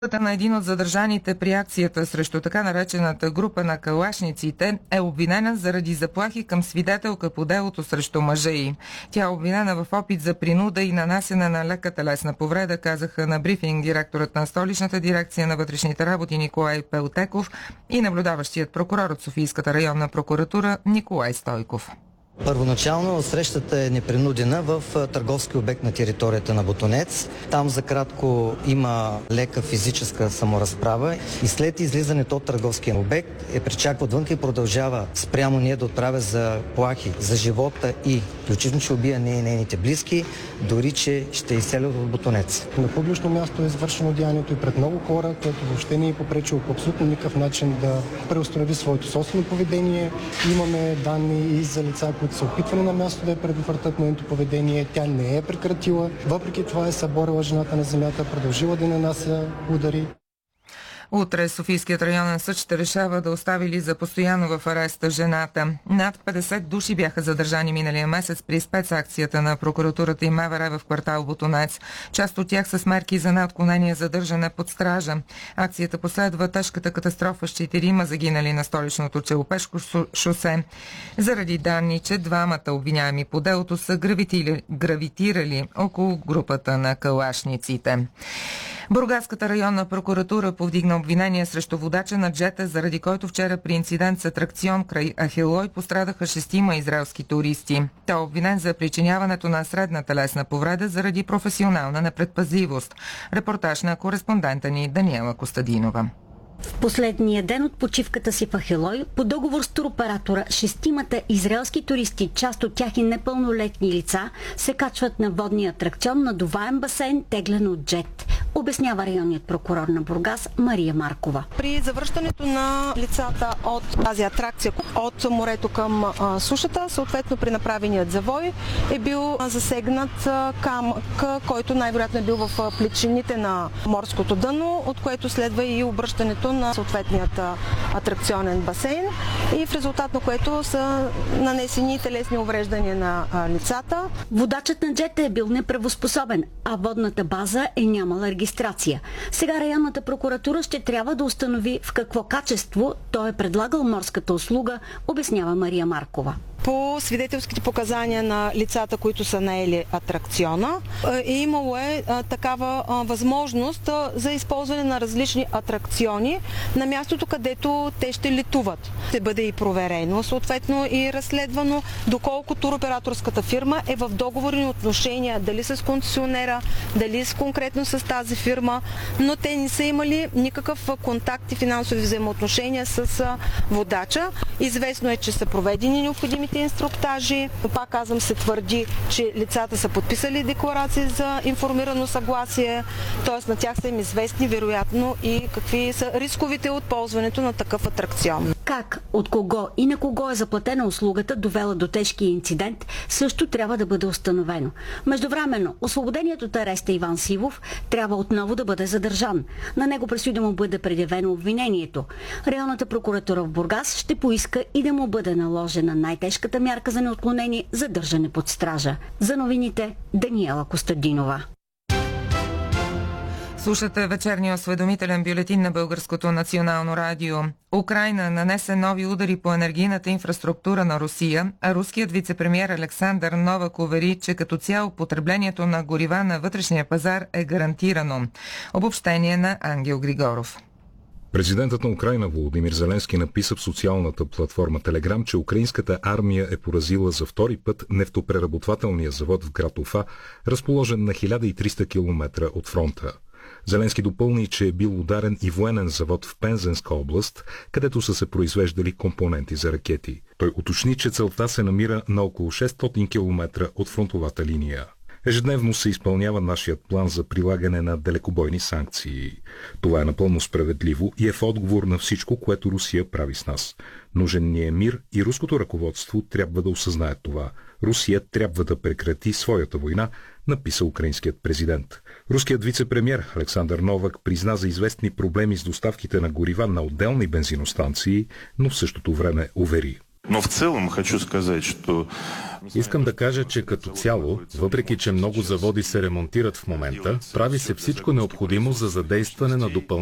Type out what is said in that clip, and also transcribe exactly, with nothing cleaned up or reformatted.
На един от задържаните при акцията срещу така наречената група на калашниците е обвинена заради заплахи към свидетелка по делото срещу мъжа й. Тя е обвинена в опит за принуда и нанасяне на лека телесна повреда, казаха на брифинг директорът на столичната дирекция на вътрешните работи Николай Пелтеков и наблюдаващият прокурор от Софийската районна прокуратура Николай Стойков. Първоначално срещата е непринудена в търговски обект на територията на Ботунец. Там за кратко има лека физическа саморазправа и след излизането от търговския обект е причаква отвън и продължава спрямо ние да отправя за плахи за живота и включително, че убия не и нейните близки, дори че ще изселя от Ботунец. На публично място е извършено деянието и пред много хора, което въобще не е попречило по абсолютно никакъв начин да преустанови своето собствено поведение. Имаме данни и за лица, които са опитвали на място да я предотвратят нейното поведение. Тя не е прекратила. Въпреки това е съборила жената на земята, продължила да нанася удари. Утре Софийският районен съд ще решава да остави ли за постоянно в ареста жената. Над петдесет души бяха задържани миналия месец при спецакцията на прокуратурата и МВР в квартал Ботунец. Част от тях с мерки за неотклонение задържане под стража. Акцията последва тежката катастрофа с четирима загинали на столичното Челопешко шосе. Заради данни, че двамата обвиняеми по делото са гравитирали, гравитирали около групата на калашниците. Бургаската районна прокуратура повдигна обвинение срещу водача на джета, заради който вчера при инцидент с атракцион край Ахилой пострадаха шестима израелски туристи. Той е обвинен за причиняването на средна телесна повреда заради професионална непредпазливост. Репортаж на кореспондента ни Даниела Костадинова. В последния ден от почивката си в Ахилой, по договор с туроператора, шестимата израелски туристи, част от тях и непълнолетни лица, се качват на водния атракцион на надуваем басейн, теглен от джет. Обяснява районният прокурор на Бургас Мария Маркова. При завръщането на лицата от тази атракция от морето към а, сушата, съответно при направеният завой, е бил засегнат камък, който най-вероятно е бил в плечините на морското дъно, от което следва и обръщането на съответният атракционен басейн, и в резултат на което са нанесени телесни увреждания на а, лицата. Водачът на джета е бил неправоспособен, а водната база е нямала регистрация. Сега районната прокуратура ще трябва да установи в какво качество той е предлагал морската услуга, обяснява Мария Маркова. По свидетелските показания на лицата, които са наели атракциона, е имало е такава възможност за използване на различни атракциони на мястото, където те ще летуват. Ще бъде и проверено, съответно и разследвано, доколко туроператорската фирма е в договорни отношения, дали с концесионера, дали с конкретно с тази фирма, но те не са имали никакъв контакт и финансови взаимоотношения с водача. Известно е, че са проведени необходимите инструктажи. Пак казвам, се твърди, че лицата са подписали декларации за информирано съгласие, т.е. на тях са им известни вероятно и какви са рисковите от ползването на такъв атракцион. Как, от кого и на кого е заплатена услугата, довела до тежкия инцидент, също трябва да бъде установено. Междувременно, освободеният от ареста Иван Сивов трябва отново да бъде задържан. На него предстои да му бъде предявено обвинението. Районната прокуратура в Бургас ще поиска и да му бъде наложена най-тежката мярка за неотклонение – задържане под стража. За новините Даниела Костадинова. Слушате вечерния осведомителен бюлетин на Българското национално радио. Украйна нанесе нови удари по енергийната инфраструктура на Русия, а руският вицепремиер Александър Новак увери, че като цяло потреблението на горива на вътрешния пазар е гарантирано. Обобщение на Ангел Григоров. Президентът на Украйна Володимир Зеленски написа в социалната платформа Телеграм, че украинската армия е поразила за втори път нефтопреработвателния завод в град Уфа, разположен на хиляда и триста километра от фронта. Зеленски допълни, че е бил ударен и военен завод в Пензенска област, където са се произвеждали компоненти за ракети. Той уточни, че целта се намира на около шестстотин километра от фронтовата линия. Ежедневно се изпълнява нашият план за прилагане на далекобойни санкции. Това е напълно справедливо и е в отговор на всичко, което Русия прави с нас. Нужен ни е мир и руското ръководство трябва да осъзнае това. Русия трябва да прекрати своята война, написа украинският президент. Руският вицепремиер Александър Новак призна за известни проблеми с доставките на горива на отделни бензиностанции, но в същото време увери: Но в целом хочу сказать, что Искам да кажа, че като цяло, въпреки че много заводи се ремонтират в момента, прави се всичко необходимо за задействане на допълнително